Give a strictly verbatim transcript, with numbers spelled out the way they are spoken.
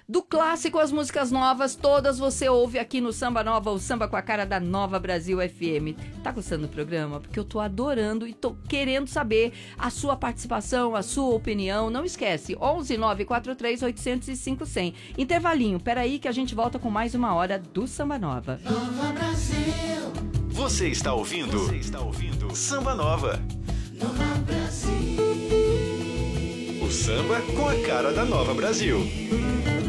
Do clássico às músicas novas, todas você ouve aqui no Samba Nova, o samba com a cara da Nova Brasil F M. Tá gostando do programa? Porque eu tô adorando e tô querendo saber a sua participação, a sua opinião. Não esquece, onze nove quatro três oito zero cinco zero zero. Intervalinho, peraí que a gente volta com mais uma hora do Samba Nova. Nova Brasil. Você está ouvindo? Você está ouvindo Samba Nova. Nova Brasil. O samba com a cara da Nova Brasil.